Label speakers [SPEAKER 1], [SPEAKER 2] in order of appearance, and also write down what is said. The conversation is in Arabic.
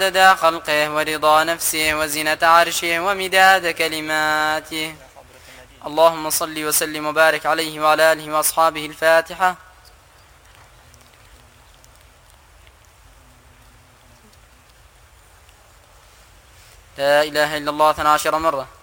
[SPEAKER 1] عدد خلقه ورضا نفسه وزنة عرشه ومداد كلماته. اللهم صل وسلم وبارك عليه وعلى آله وأصحابه. الفاتحة. لا إله إلا الله 12 مرة.